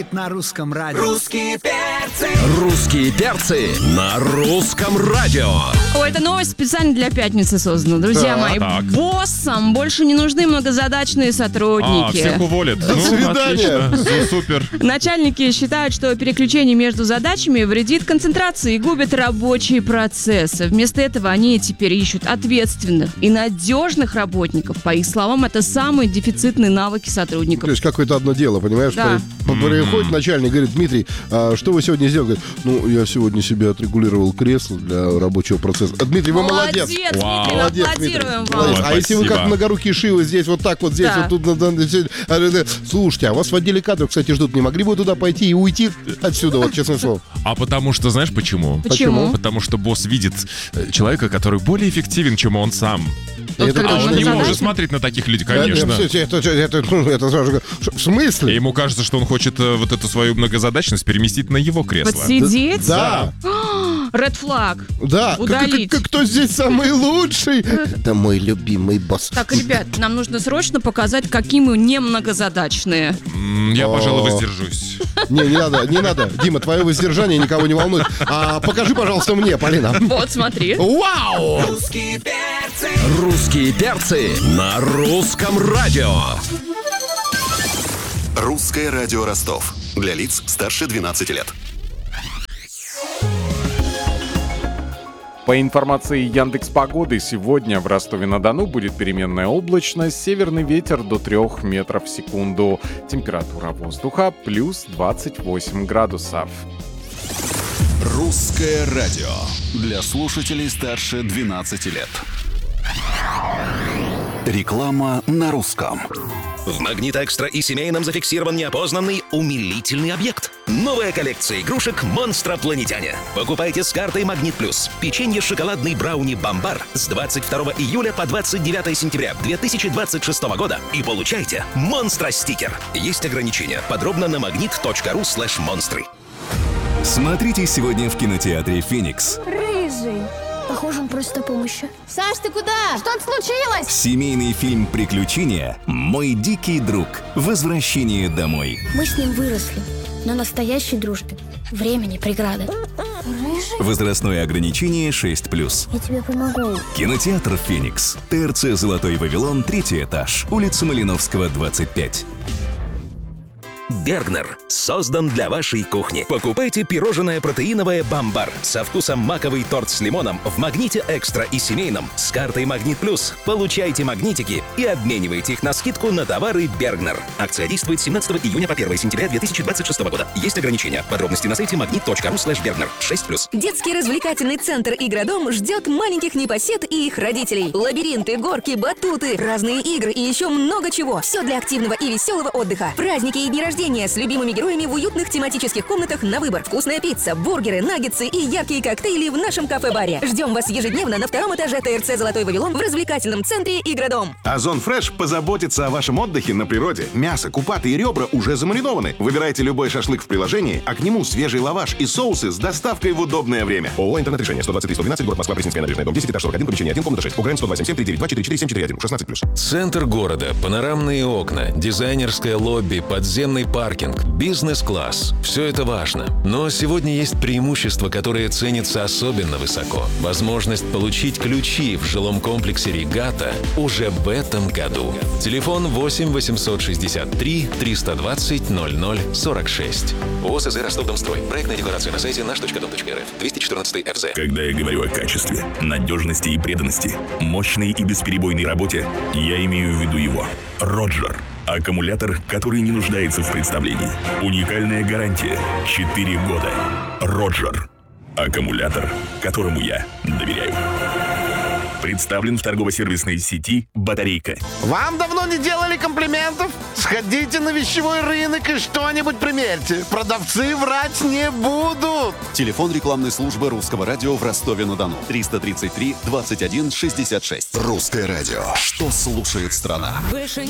хит на русском радио. Русские перцы. Русские перцы на русском радио. Ой, эта новость специально для пятницы создана. Друзья мои, так. боссам больше не нужны многозадачные сотрудники. Всех уволят. До свидания. Отлично. Супер. Начальники считают, что переключение между задачами вредит концентрации и губит рабочие процессы. Вместо этого они теперь ищут ответственных и надежных работников. По их словам, это самые дефицитные навыки сотрудников. То есть какое-то одно дело, понимаешь? Да. Приходит начальник, говорит: Дмитрий, что вы сегодня сделали? Говорит: я сегодня себе отрегулировал кресло для рабочего процесса. Дмитрий, вы молодец. Молодец, Вау. Дмитрий, Молодец, аплодируем Дмитрий. вам. Молодец. А если вы как Спасибо. многорукий Шива здесь вот так вот, здесь Да. вот тут... Слушайте, а вас в отделе кадров, кстати, ждут. Не могли бы вы туда пойти и уйти отсюда, вот честное слово? А потому что, знаешь почему? Почему? Потому что босс видит человека, который более эффективен, чем он сам. Это когда А он много не задач? может смотреть на таких людей, конечно. Это сразу же... В И смысле? ему кажется, что он хочет вот эту свою многозадачность переместить на его кресло. Подсидеть? Да, Ред флаг. да. Удалить. Кто здесь самый лучший? Это мой любимый босс. Так, ребят, нам нужно срочно показать, какие мы немногозадачные. Я, пожалуй, воздержусь. Не надо. Дима, твое воздержание никого не волнует. Покажи, пожалуйста, мне, Полина. Вот, смотри. Вау! Русские перцы. Русские перцы на русском радио. Русское радио Ростов. Для лиц старше 12 лет. По информации Яндекс.Погоды, сегодня в Ростове-на-Дону будет переменная облачность, северный ветер до 3 метров в секунду. Температура воздуха плюс 28 градусов. Русское радио. Для слушателей старше 12 лет. Реклама на русском. В «Магнит Экстра» и семейном зафиксирован неопознанный умилительный объект. Новая коллекция игрушек «Монстропланетяне». Покупайте с картой «Магнит Плюс». Печенье шоколадный брауни «Бомбар» с 22 июля по 29 сентября 2026 года и получайте «Монстро-стикер». Есть ограничения. Подробно на magnet.ru/монстры. Смотрите сегодня в кинотеатре «Феникс». Рыжий. Похоже, он просит о помощи. Саш, ты куда? Что-то случилось? Семейный фильм «Приключения. Мой дикий друг. Возвращение домой». Мы с ним выросли, но настоящей дружбе время не преграда. Рыжий? Возрастное ограничение 6+. Я тебе помогу. Кинотеатр «Феникс». ТРЦ «Золотой Вавилон», 3-й этаж. Улица Малиновского, 25. Бергнер создан для вашей кухни. Покупайте пирожное протеиновое «Бомбар» со вкусом маковый торт с лимоном в «Магните Экстра» и семейном с картой «Магнит Плюс». Получайте магнитики и обменивайте их на скидку на товары Бергнер. Акция действует с 17 июня по 1 сентября 2026 года. Есть ограничения. Подробности на сайте magnet.ru/Бергнер. 6+. Детский развлекательный центр «Игродом» ждет маленьких непосед и их родителей. Лабиринты, горки, батуты, разные игры и еще много чего. Все для активного и веселого отдыха. Праздники и дни рождения с любимыми героями в уютных тематических комнатах на выбор. Вкусная пицца, бургеры, наггетсы и яркие коктейли в нашем кафе-баре. Ждем вас ежедневно на 2-м этаже ТРЦ «Золотой Вавилон» в развлекательном центре «Игродом». Озон Фреш позаботится о вашем отдыхе на природе. Мясо, купаты и ребра уже замаринованы. Выбирайте любой шашлык в приложении, а к нему свежий лаваш и соусы с доставкой в удобное время. ООО «Интернет-решение», 123-112, город Москва, Пресненская набережная, дом 10, этаж 41, помещение 1, комната 6. УГРН 127-739-244-741, 16+. Центр города, панорамные окна, дизайнерское лобби, подземный паркинг, бизнес-класс. Все это важно. Но сегодня есть преимущество, которое ценится особенно высоко. Возможность получить ключи в жилом комплексе «Регата» уже в этом году. Телефон 8 863 320 0046. ОСЗ «Ростовдомстрой». Проектная декларация на сайте наш.дом.рф. 214 ФЗ. Когда я говорю о качестве, надежности и преданности, мощной и бесперебойной работе, я имею в виду его. Роджер. Аккумулятор, который не нуждается в представлении. Уникальная гарантия. 4 года. Роджер. Аккумулятор, которому я доверяю. Представлен в торгово-сервисной сети «Батарейка». Вам давно не делали комплиментов? Сходите на вещевой рынок и что-нибудь примерьте. Продавцы врать не будут. Телефон рекламной службы Русского радио в Ростове-на-Дону. 333 21 66. Русское радио. Что слушает страна? Выше